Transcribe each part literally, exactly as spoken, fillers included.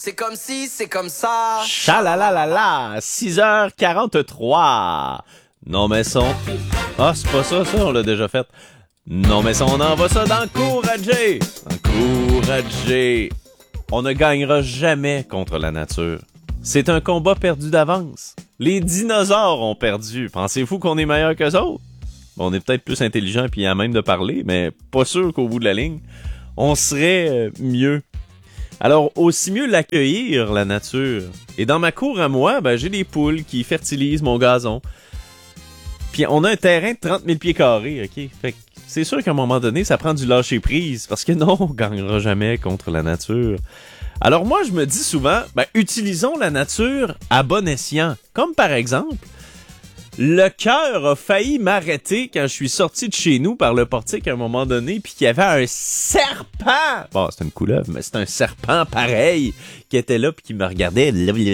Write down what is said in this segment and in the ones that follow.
C'est comme si, c'est comme ça. Chalalalala, six heures quarante-trois. Non mais son... Ah, c'est pas ça, ça, on l'a déjà fait. Non mais son, on envoie ça d'encourager. Encourager. On ne gagnera jamais contre la nature. C'est un combat perdu d'avance. Les dinosaures ont perdu. Pensez-vous qu'on est meilleur qu'eux autres? On est peut-être plus intelligent puis à même de parler, mais pas sûr qu'au bout de la ligne, on serait mieux. Alors, aussi mieux l'accueillir, la nature. Et dans ma cour à moi, ben, j'ai des poules qui fertilisent mon gazon. Puis on a un terrain de trente mille pieds carrés, OK? Fait que c'est sûr qu'à un moment donné, ça prend du lâcher-prise, parce que non, on gagnera jamais contre la nature. Alors moi, je me dis souvent, ben, utilisons la nature à bon escient. Comme par exemple, le cœur a failli m'arrêter quand je suis sorti de chez nous par le portique à un moment donné, puis qu'il y avait un serpent. Bon, c'est une couleuvre, mais c'est un serpent pareil qui était là puis qui me regardait.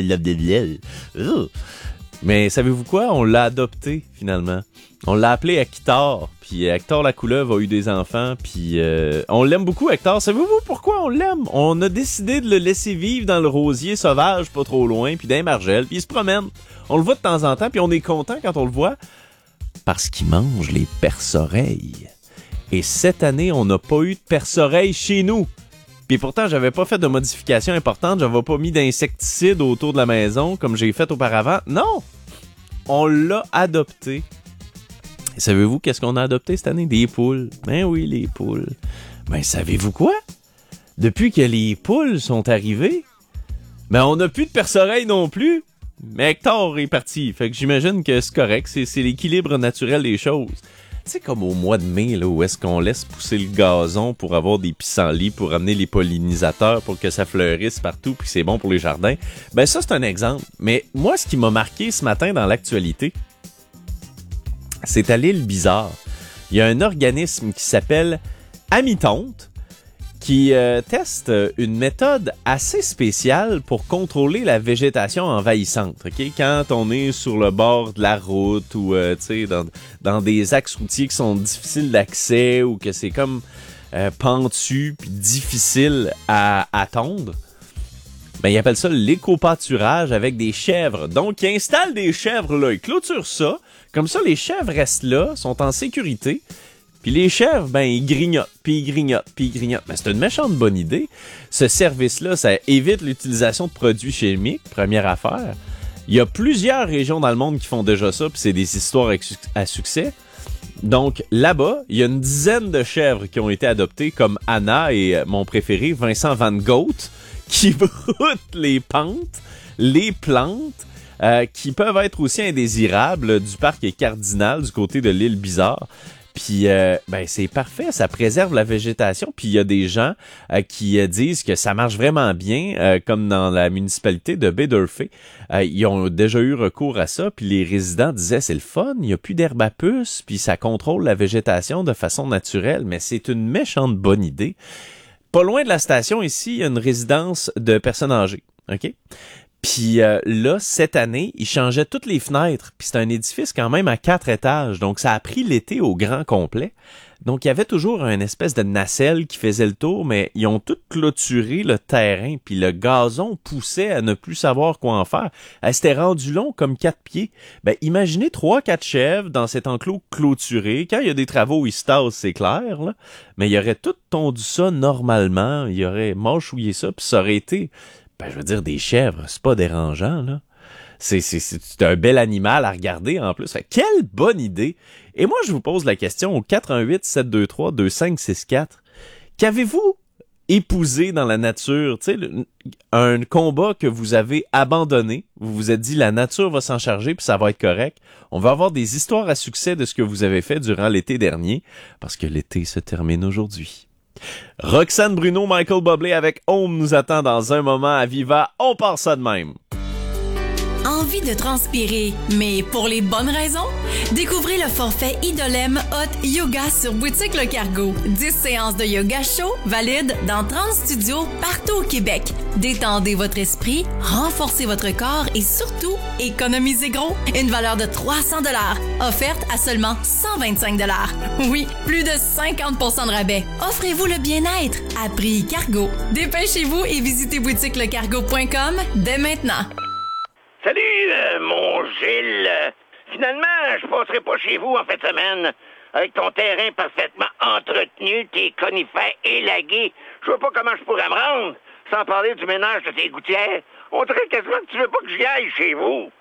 Mais savez-vous quoi? On l'a adopté finalement. On l'a appelé Hector. Puis Hector la couleuvre a eu des enfants. Puis euh, on l'aime beaucoup, Hector. Savez-vous pourquoi on l'aime? On a décidé de le laisser vivre dans le rosier sauvage, pas trop loin, puis dans les margelles, puis il se promène. On le voit de temps en temps, puis on est content quand on le voit. Parce qu'il mange les perce-oreilles. Et cette année, on n'a pas eu de perce-oreilles chez nous. Puis pourtant, j'avais pas fait de modifications importantes, j'avais pas mis d'insecticides autour de la maison comme j'ai fait auparavant. Non! On l'a adopté. Et savez-vous qu'est-ce qu'on a adopté cette année? Des poules. Ben oui, les poules. Ben savez-vous quoi? Depuis que les poules sont arrivées, ben on n'a plus de perce-oreilles non plus. Mais Hector est parti. Fait que j'imagine que c'est correct. C'est, c'est l'équilibre naturel des choses. Tu sais, comme au mois de mai, là, où est-ce qu'on laisse pousser le gazon pour avoir des pissenlits, pour amener les pollinisateurs, pour que ça fleurisse partout, puis c'est bon pour les jardins. Ben ça, c'est un exemple. Mais moi, ce qui m'a marqué ce matin dans l'actualité, c'est à l'île Bizarre. Il y a un organisme qui s'appelle Amitonte, qui euh, teste une méthode assez spéciale pour contrôler la végétation envahissante. Okay? Quand on est sur le bord de la route ou euh, dans, dans des axes routiers qui sont difficiles d'accès ou que c'est comme euh, pentu puis difficile à attendre, ben ils appellent ça l'éco-pâturage avec des chèvres. Donc, ils installent des chèvres là, ils clôturent ça. Comme ça, les chèvres restent là, sont en sécurité. Puis les chèvres, ben, ils grignotent, puis ils grignotent, puis ils grignotent. Ben, c'est une méchante bonne idée. Ce service-là, ça évite l'utilisation de produits chimiques, première affaire. Il y a plusieurs régions dans le monde qui font déjà ça, puis c'est des histoires à succès. Donc, là-bas, il y a une dizaine de chèvres qui ont été adoptées, comme Anna et mon préféré, Vincent Van Gogh, qui broutent les pentes, les plantes, euh, qui peuvent être aussi indésirables du parc Cardinal, du côté de l'île Bizarre. Puis, euh, ben c'est parfait, ça préserve la végétation. Puis, il y a des gens euh, qui euh, disent que ça marche vraiment bien, euh, comme dans la municipalité de Baie d'Urfé. Euh, ils ont déjà eu recours à ça, puis les résidents disaient, c'est le fun, il n'y a plus d'herbe à puce, puis ça contrôle la végétation de façon naturelle. Mais c'est une méchante bonne idée. Pas loin de la station, ici, il y a une résidence de personnes âgées, OK? Puis euh, là, cette année, ils changeaient toutes les fenêtres. Puis c'est un édifice quand même à quatre étages. Donc, ça a pris l'été au grand complet. Donc, il y avait toujours une espèce de nacelle qui faisait le tour, mais ils ont tout clôturé le terrain. Puis le gazon poussait à ne plus savoir quoi en faire. Elle s'était rendu long comme quatre pieds. Ben, imaginez trois, quatre chèvres dans cet enclos clôturé. Quand il y a des travaux, ils se tassent, c'est clair, là. Mais il aurait tout tondu ça normalement. Il aurait mâchouillé ça, puis ça aurait été... Ben, je veux dire, des chèvres, c'est pas dérangeant, là. C'est, c'est, c'est un bel animal à regarder, en plus. Fait, quelle bonne idée! Et moi, je vous pose la question au quatre un huit sept deux trois deux cinq six quatre. Qu'avez-vous épousé dans la nature? Tu sais, un combat que vous avez abandonné. Vous vous êtes dit, la nature va s'en charger, puis ça va être correct. On va avoir des histoires à succès de ce que vous avez fait durant l'été dernier, parce que l'été se termine aujourd'hui. Roxane Bruno, Michael Bublé avec Home nous attend dans un moment à Viva. On part ça de même. Envie de transpirer, mais pour les bonnes raisons? Découvrez le forfait Idolem Hot Yoga sur Boutique Le Cargo. dix séances de yoga chaud valides dans trente studios partout au Québec. Détendez votre esprit, renforcez votre corps et surtout, économisez gros. Une valeur de trois cents dollars, offerte à seulement cent vingt-cinq dollars. Oui, plus de cinquante pour cent de rabais. Offrez-vous le bien-être à prix Cargo. Dépêchez-vous et visitez boutique le cargo point com dès maintenant. Salut, euh, mon Gilles. Finalement, je passerai pas chez vous en fin de semaine. Avec ton terrain parfaitement entretenu, tes conifères élagués, je vois pas comment je pourrais me rendre. Sans parler du ménage de tes gouttières. On dirait quasiment que tu veux pas que j'y aille chez vous.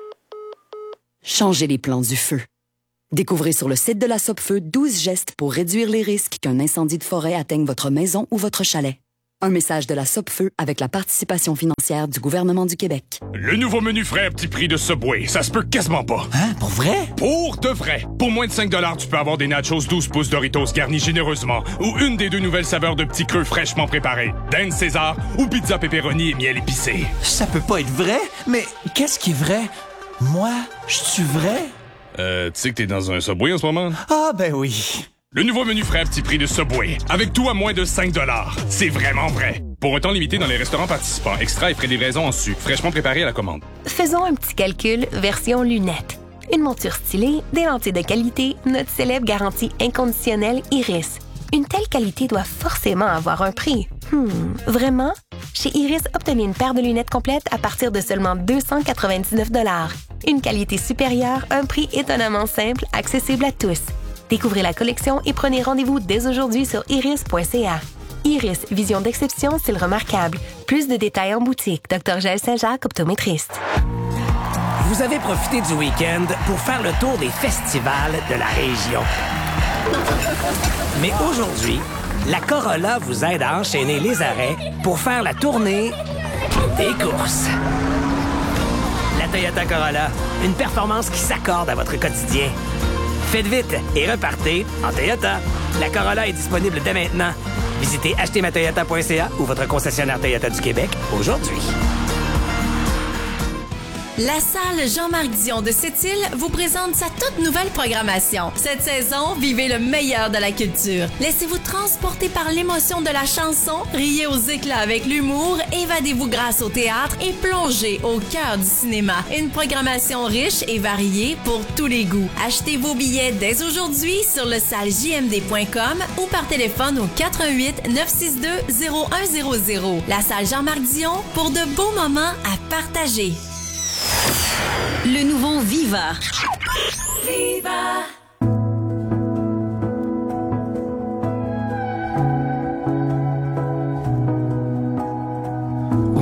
Changez les plans du feu. Découvrez sur le site de la Sopfeu douze gestes pour réduire les risques qu'un incendie de forêt atteigne votre maison ou votre chalet. Un message de la Sopfeu avec la participation financière du gouvernement du Québec. Le nouveau menu frais à petit prix de Subway, ça se peut quasiment pas. Hein? Pour vrai? Pour de vrai. Pour moins de cinq dollars, tu peux avoir des nachos douze pouces Doritos garnis généreusement ou une des deux nouvelles saveurs de petits creux fraîchement préparés. Dinde César ou pizza pepperoni et miel épicé. Ça peut pas être vrai, mais qu'est-ce qui est vrai? Moi, je suis vrai? Euh, tu sais que t'es dans un Subway en ce moment? Ah, ben oui. Le nouveau menu frais à petit prix de Subway. Avec tout à moins de cinq dollars. C'est vraiment vrai. Pour un temps limité dans les restaurants participants. Extra et frais de livraison en su. Fraîchement préparé à la commande. Faisons un petit calcul version lunettes. Une monture stylée, des lentilles de qualité, notre célèbre garantie inconditionnelle Iris. Une telle qualité doit forcément avoir un prix. Hmm, vraiment? Chez Iris, obtenez une paire de lunettes complètes à partir de seulement deux cent quatre-vingt-dix-neuf dollars. Une qualité supérieure, un prix étonnamment simple, accessible à tous. Découvrez la collection et prenez rendez-vous dès aujourd'hui sur iris point c a. Iris, vision d'exception, style remarquable. Plus de détails en boutique. docteur Jaël Saint-Jacques, optométriste. Vous avez profité du week-end pour faire le tour des festivals de la région. Mais aujourd'hui, la Corolla vous aide à enchaîner les arrêts pour faire la tournée des courses. La Toyota Corolla, une performance qui s'accorde à votre quotidien. Faites vite et repartez en Toyota. La Corolla est disponible dès maintenant. Visitez acheter ma toyota point c a ou votre concessionnaire Toyota du Québec aujourd'hui. La salle Jean-Marc Dion de Sept-Îles vous présente sa toute nouvelle programmation. Cette saison, vivez le meilleur de la culture. Laissez-vous transporter par l'émotion de la chanson, riez aux éclats avec l'humour, évadez-vous grâce au théâtre et plongez au cœur du cinéma. Une programmation riche et variée pour tous les goûts. Achetez vos billets dès aujourd'hui sur le salle j m d point com ou par téléphone au quatre un huit neuf six deux zéro un zéro zéro. La salle Jean-Marc Dion pour de beaux moments à partager. Le nouveau Viva. Viva!